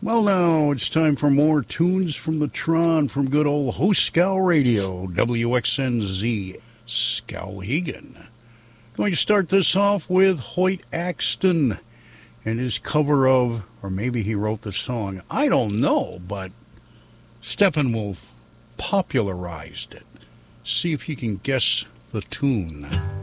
Well, now it's time for more tunes from the Tron from good old Host Scow Radio, WXNZ, Skowhegan. Going to start this off with Hoyt Axton and his cover of, or maybe he wrote the song, I don't know, but Steppenwolf popularized it. See if you can guess the tune.